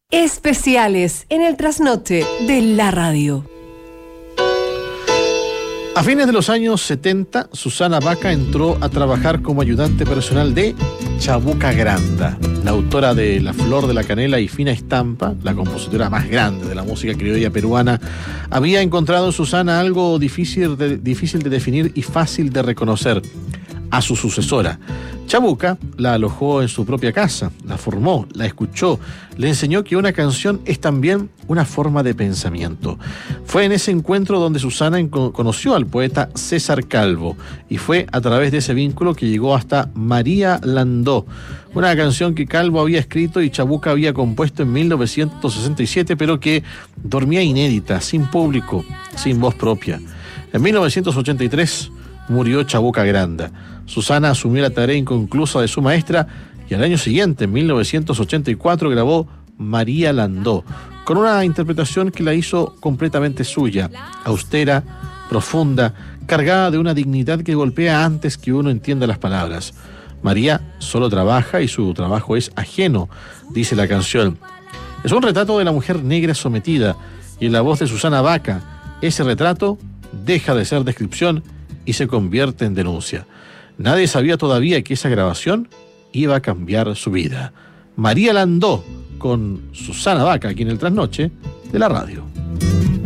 Especiales en el trasnoche de la radio. A fines de los años 70, Susana Baca entró a trabajar como ayudante personal de Chabuca Granda, la autora de La Flor de la Canela y Fina Estampa, la compositora más grande de la música criolla peruana. Había encontrado en Susana algo difícil de definir y fácil de reconocer: a su sucesora. Chabuca la alojó en su propia casa, la formó, la escuchó, le enseñó que una canción es también una forma de pensamiento. Fue en ese encuentro donde Susana conoció al poeta César Calvo, y fue a través de ese vínculo que llegó hasta María Landó, una canción que Calvo había escrito y Chabuca había compuesto en 1967, pero que dormía inédita, sin público, sin voz propia. En 1983 murió Chabuca Granda. Susana asumió la tarea inconclusa de su maestra y al año siguiente, en 1984, grabó María Landó, con una interpretación que la hizo completamente suya, austera, profunda, cargada de una dignidad que golpea antes que uno entienda las palabras. María solo trabaja y su trabajo es ajeno, dice la canción. Es un retrato de la mujer negra sometida, y en la voz de Susana Baca, ese retrato deja de ser descripción y se convierte en denuncia. Nadie sabía todavía que esa grabación iba a cambiar su vida. María Landó con Susana Baca, aquí en el Trasnoche de la radio.